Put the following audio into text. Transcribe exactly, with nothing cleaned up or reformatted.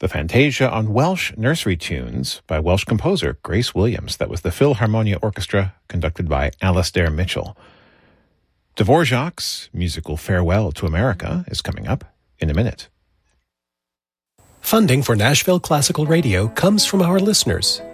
The Fantasia on Welsh Nursery Tunes by Welsh composer Grace Williams. That was the Philharmonia Orchestra, conducted by Alastair Mitchell. Dvorak's musical Farewell to America is coming up in a minute. Funding for Nashville Classical Radio comes from our listeners